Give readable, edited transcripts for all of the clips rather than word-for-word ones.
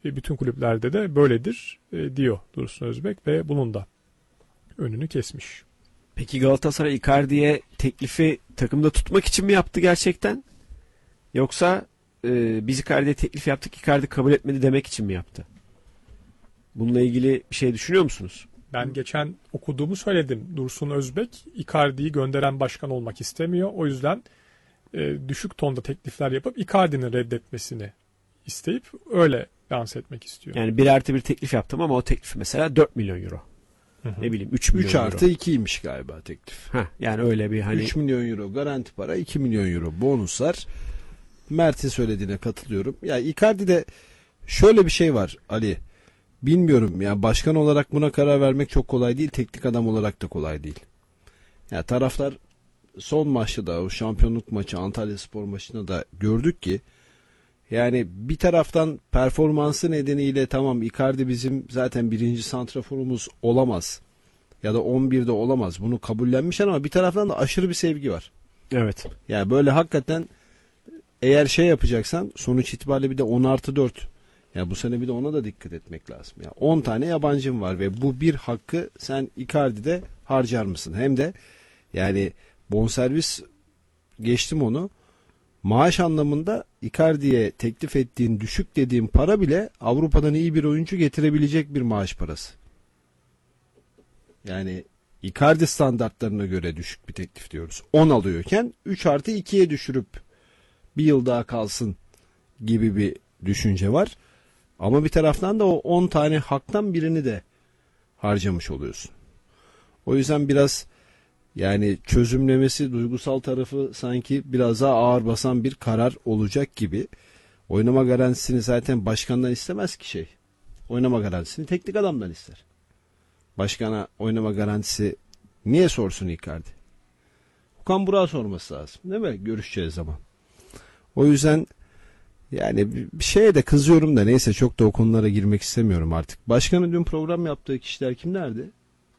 bütün kulüplerde de böyledir diyor Dursun Özbek ve bunun da önünü kesmiş. Peki Galatasaray Icardi'ye teklifi takımda tutmak için mi yaptı gerçekten? Yoksa biz Icardi'ye teklif yaptık, Icardi kabul etmedi demek için mi yaptı? Bununla ilgili bir şey düşünüyor musunuz? Ben geçen okuduğumu söyledim. Dursun Özbek Icardi'yi gönderen başkan olmak istemiyor. O yüzden düşük tonda teklifler yapıp Icardi'nin reddetmesini isteyip öyle lanse etmek istiyor. Yani 1+1 teklif yaptım ama o teklif mesela 4 milyon euro. Ne bileyim 3 milyon 3 euro. 3+2'ymiş galiba teklif. Yani öyle bir hani 3 milyon euro garanti para, 2 milyon euro bonuslar. Mert'in söylediğine katılıyorum. Ya Icardi'de şöyle bir şey var Ali. Bilmiyorum ya, başkan olarak buna karar vermek çok kolay değil. Teknik adam olarak da kolay değil. Ya taraftar son maçta da, o şampiyonluk maçı Antalyaspor maçında da gördük ki yani bir taraftan performansı nedeniyle tamam Icardi bizim zaten birinci santraforumuz olamaz. Ya da 11'de olamaz. Bunu kabullenmişler ama bir taraftan da aşırı bir sevgi var. evet. Yani böyle hakikaten eğer şey yapacaksan sonuç itibariyle bir de 10+4. Ya bu sene bir de ona da dikkat etmek lazım. Ya 10 tane yabancım var ve bu bir hakkı sen Icardi'de harcar mısın? Hem de yani bonservis geçtim onu. Maaş anlamında Icardi'ye teklif ettiğin düşük dediğin para bile Avrupa'dan iyi bir oyuncu getirebilecek bir maaş parası. Yani Icardi standartlarına göre düşük bir teklif diyoruz. 10 alıyorken 3+2'ye düşürüp bir yıl daha kalsın gibi bir düşünce var. Ama bir taraftan da o 10 tane haktan birini de harcamış oluyorsun. O yüzden biraz yani çözümlemesi, duygusal tarafı sanki biraz daha ağır basan bir karar olacak gibi. Oynama garantisini zaten başkandan istemez ki şey. Oynama garantisini teknik adamdan ister. Başkana oynama garantisi niye sorsun Icardi? Okan Burak'a sorması lazım değil mi? Görüşeceğiz zaman. O yüzden yani bir şeye de kızıyorum da neyse, çok da o konulara girmek istemiyorum artık. Başkanın dün program yaptığı kişiler kimlerdi?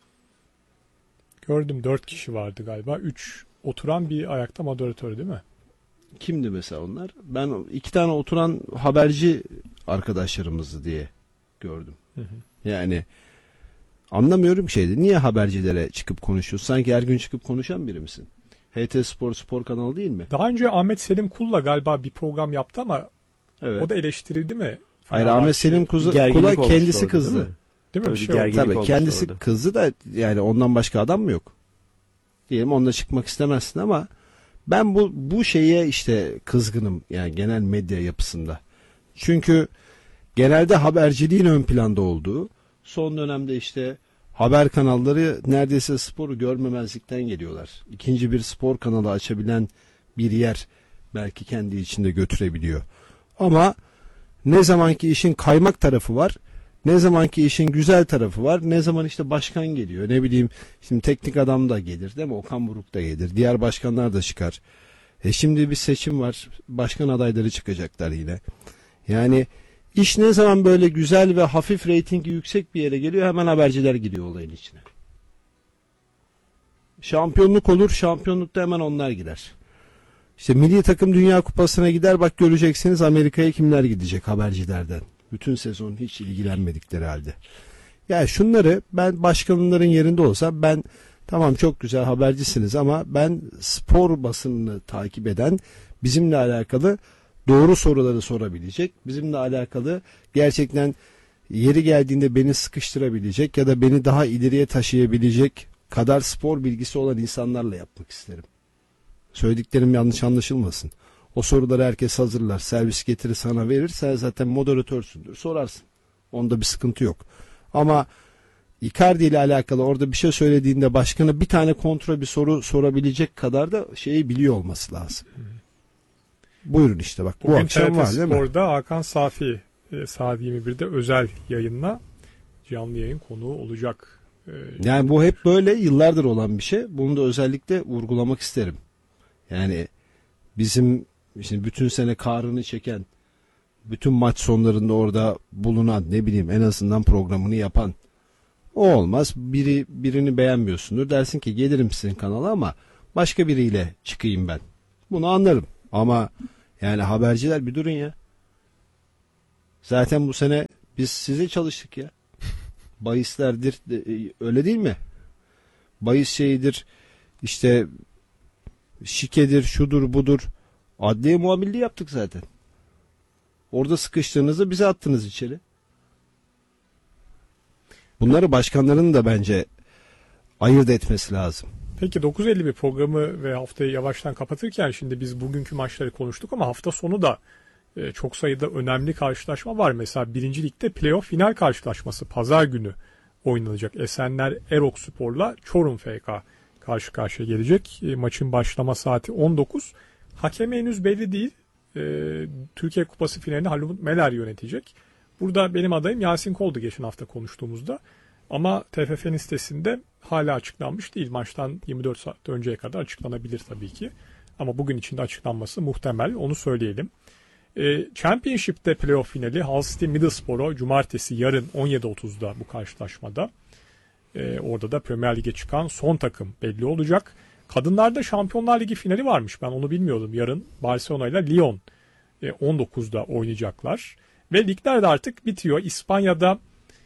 Gördüm 4 kişi vardı galiba. 3 oturan bir ayakta moderatör değil mi? Kimdi mesela onlar? Ben 2 tane oturan haberci arkadaşlarımızdı diye gördüm. Yani anlamıyorum şeydi. Niye habercilere çıkıp konuşuyorsun? Sanki her gün çıkıp konuşan biri misin? HT Spor kanalı değil mi? Daha önce Ahmet Selim Kul'la galiba bir program yaptı ama evet. O da eleştirildi mi? Hayır, Ahmet Selim Kul'a kendisi kızdı. Değil mi? Bir şey oldu. Tabii kendisi orada kızdı da yani ondan başka adam mı yok? Diyelim onunla çıkmak istemezsin ama ben bu şeye işte kızgınım yani genel medya yapısında. Çünkü genelde haberciliğin ön planda olduğu, son dönemde işte haber kanalları neredeyse sporu görmemezlikten geliyorlar. İkinci bir spor kanalı açabilen bir yer belki kendi içinde götürebiliyor. Ama ne zamanki işin kaymak tarafı var, ne zamanki işin güzel tarafı var, ne zaman işte başkan geliyor, ne bileyim şimdi teknik adam da gelir değil mi? Okan Buruk da gelir, diğer başkanlar da çıkar. Şimdi bir seçim var, başkan adayları çıkacaklar yine. Yani iş ne zaman böyle güzel ve hafif reytingi yüksek bir yere geliyor, hemen haberciler giriyor olayın içine. Şampiyonluk olur, şampiyonlukta hemen onlar gider. İşte milli takım Dünya Kupası'na gider, bak göreceksiniz Amerika'ya kimler gidecek habercilerden. Bütün sezon hiç ilgilenmedikleri halde. Yani şunları ben başkanların yerinde olsam, ben tamam çok güzel habercisiniz ama ben spor basınını takip eden, bizimle alakalı doğru soruları sorabilecek, bizimle alakalı gerçekten yeri geldiğinde beni sıkıştırabilecek ya da beni daha ileriye taşıyabilecek kadar spor bilgisi olan insanlarla yapmak isterim. Söylediklerim yanlış anlaşılmasın. O soruları herkes hazırlar. Servis getirir sana verir. Sen zaten moderatörsündür. Sorarsın. Onda bir sıkıntı yok. Ama Icardi ile alakalı orada bir şey söylediğinde başkana bir tane kontrol bir soru sorabilecek kadar da şeyi biliyor olması lazım. Buyurun işte bak. Bugün bu akşam var değil mi? Spor'da Hakan Safi saat 21'de özel yayınla canlı yayın konuğu olacak. Yani bu hep böyle yıllardır olan bir şey. Bunu da özellikle vurgulamak isterim. Yani bizim işte bütün sene kahrını çeken, bütün maç sonlarında orada bulunan, ne bileyim en azından programını yapan o olmaz. Birini beğenmiyorsundur. Dersin ki gelirim sizin kanala ama başka biriyle çıkayım ben. Bunu anlarım. Ama yani haberciler bir durun ya. Zaten bu sene Biz size çalıştık ya. Bahislerdir. Öyle değil mi? Bahis şeyidir. İşte şikedir, şudur, budur. Adliye muamelliği yaptık zaten. Orada sıkıştığınızda bize attınız içeri. Bunları başkanların da bence ayırt etmesi lazım. Peki 9.51 programı ve haftayı yavaştan kapatırken şimdi biz bugünkü maçları konuştuk ama hafta sonu da çok sayıda önemli karşılaşma var. Mesela 1. Lig'de playoff final karşılaşması pazar günü oynanacak. Esenler Erokspor'la Çorum FK karşı karşıya gelecek. Maçın başlama saati 19. Hakemi henüz belli değil. Türkiye Kupası finalini Haluk Meler yönetecek. Burada benim adayım Yasin Kol'du geçen hafta konuştuğumuzda. Ama TFF'nin sitesinde hala açıklanmış değil. Maçtan 24 saat önceye kadar açıklanabilir tabii ki. Ama bugün içinde açıklanması muhtemel. Onu söyleyelim. Championship'te playoff finali Hull City Middlesbrough cumartesi yarın 17.30'da bu karşılaşmada. Orada da Premier Lig'e çıkan son takım belli olacak. Kadınlarda Şampiyonlar Ligi finali varmış. Ben onu bilmiyordum. Yarın Barcelona ile Lyon 19'da oynayacaklar. Ve ligler de artık bitiyor. İspanya'da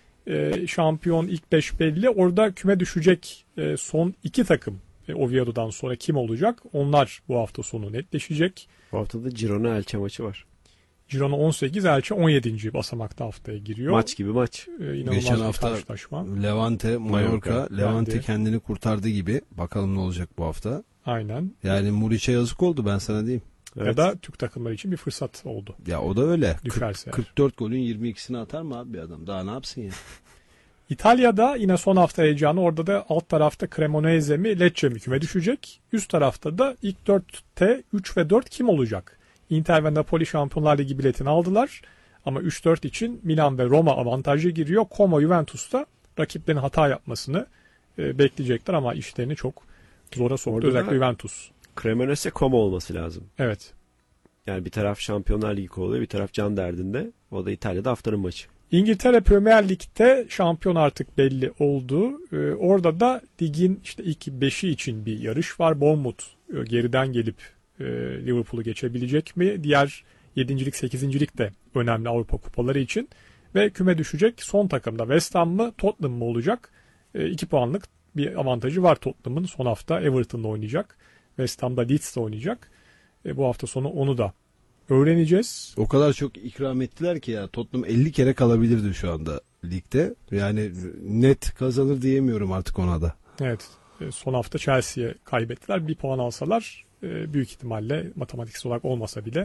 şampiyon ilk 5 belli. Orada küme düşecek son 2 takım Oviedo'dan sonra kim olacak? Onlar bu hafta sonu netleşecek. Bu hafta da Girona Elche maçı var. Girona 18, Elche 17. basamakta haftaya giriyor. Maç gibi maç. İnanılmaz Geçen bir hafta karşılaşma. Levante, Mallorca. Levante geldi. kendini kurtardı gibi. Bakalım ne olacak bu hafta. Aynen. Yani Muriç'e yazık oldu, ben sana diyeyim. Evet. Ya da Türk takımları için bir fırsat oldu. Ya o da öyle. Düşerse. 44 golün 22'sini atar mı abi bir adam? Daha ne yapsın ya? İtalya'da yine son hafta heyecanı. Orada da alt tarafta Cremonese mi Lecce mi küme düşecek. Üst tarafta da ilk 4'te 3 ve 4 kim olacak? Inter ve Napoli Şampiyonlar Ligi biletini aldılar. Ama 3-4 için Milan ve Roma avantajı giriyor. Como Juventus'ta rakiplerin hata yapmasını bekleyecekler ama işlerini çok zora soktu. Orada Özellikle da Juventus. Cremonese Como olması lazım. Evet. Yani bir taraf Şampiyonlar Ligi kovalıyor, bir taraf can derdinde. O da İtalya'da haftanın maçı. İngiltere Premier Lig'de şampiyon artık belli oldu. Orada da ligin işte ilk 5'i için bir yarış var. Bournemouth geriden gelip Liverpool'u geçebilecek mi? Diğer 7. 8. de önemli Avrupa kupaları için. Ve küme düşecek son takımda West Ham mı Tottenham mı olacak? 2 puanlık bir avantajı var Tottenham'ın. Son hafta Everton'la oynayacak. West Ham'da Leeds'le oynayacak. Bu hafta sonu onu da öğreneceğiz. O kadar çok ikram ettiler ki ya, Tottenham 50 kere kalabilirdi şu anda ligde. Yani net kazanır diyemiyorum artık ona da. Evet. Son hafta Chelsea'ye kaybettiler. Bir puan alsalar büyük ihtimalle matematiksel olarak olmasa bile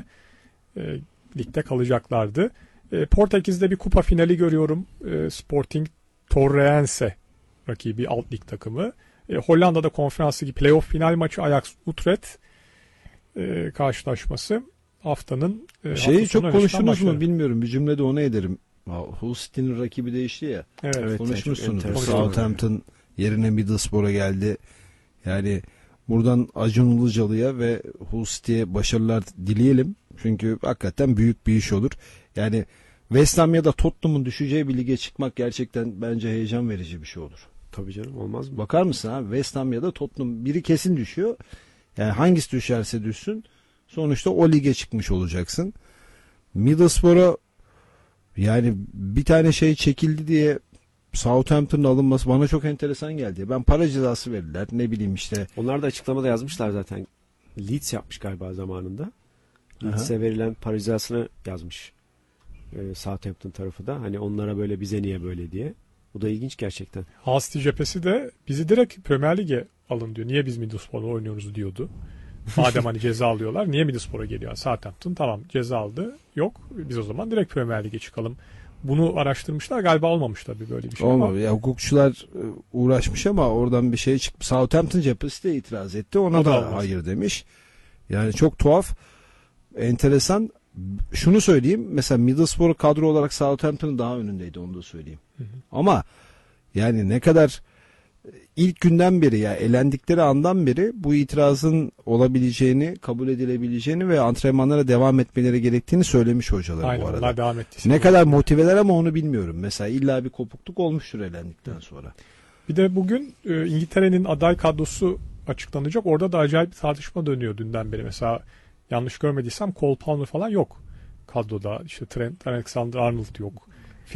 ligde kalacaklardı. Portekiz'de bir kupa finali görüyorum. Sporting Torrense rakibi alt lig takımı. Hollanda'da konferans ligi playoff final maçı Ajax Utrecht karşılaşması haftanın Şeyi çok konuştunuz maçları. mu bilmiyorum. Bir cümlede onu ederim. Hull City'nin rakibi değişti ya. Evet. Konuşmuşsunuz. çok enteresan. Southampton yerine Middlesbrough'a geldi. Yani buradan Acun Ilıcalı'ya ve Hull City'ye başarılar dileyelim. Çünkü hakikaten büyük bir iş olur. Yani West Ham ya da Tottenham'ın düşeceği bir lige çıkmak gerçekten bence heyecan verici bir şey olur. Tabii canım, olmaz mı? Bakar mısın abi, West Ham ya da Tottenham biri kesin düşüyor. Yani hangisi düşerse düşsün sonuçta o lige çıkmış olacaksın. Middlesbrough, yani bir tane şey çekildi diye Southampton'ın alınması bana çok enteresan geldi. Ben para cezası verirler, ne bileyim işte. Onlar da açıklamada yazmışlar zaten. Leeds yapmış galiba zamanında. Leeds'e verilen para cezasını yazmış. Southampton tarafı da. Hani onlara böyle, bize niye böyle diye. Bu da ilginç gerçekten. Hull City cephesi de bizi direkt Premier Lig'e alın diyor. Niye biz Middlesbrough'la oynuyoruz diyordu. Madem hani ceza alıyorlar, niye Middlesbrough'a geliyor? Southampton tamam ceza aldı. Yok, biz o zaman direkt Premier Lig'e çıkalım. Bunu araştırmışlar, galiba olmamış tabii böyle bir şey. Olmadı. Ama Ya hukukçular uğraşmış ama oradan bir şey çıkmış. Southampton cephesi de itiraz etti. Ona O da da olmaz. hayır demiş. Yani çok tuhaf, enteresan. Şunu söyleyeyim. Mesela Middlesbrough kadro olarak Southampton'ın daha önündeydi, onu da söyleyeyim. Ama yani ne kadar ilk günden beri, ya elendikleri andan beri bu itirazın olabileceğini, kabul edilebileceğini ve antrenmanlara devam etmeleri gerektiğini söylemiş hocalar aynen, bu arada. onlar devam etti. Ne kadar motiveler ama onu bilmiyorum. Mesela illa bir kopukluk olmuştur elendikten sonra. Bir de bugün İngiltere'nin aday kadrosu açıklanacak. Orada da acayip bir tartışma dönüyor dünden beri. Mesela yanlış görmediysem Cole Palmer falan yok kadroda. İşte Trent Alexander-Arnold yok.